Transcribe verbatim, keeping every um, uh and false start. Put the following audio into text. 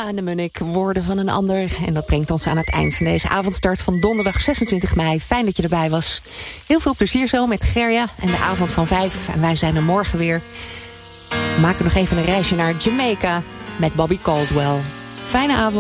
Anna en de Munnik, woorden van een ander. En dat brengt ons aan het eind van deze avondstart van donderdag zesentwintig mei. Fijn dat je erbij was. Heel veel plezier zo met Gerja en de avond van vijf. En wij zijn er morgen weer. We maken nog even een reisje naar Jamaica met Bobby Caldwell. Fijne avond.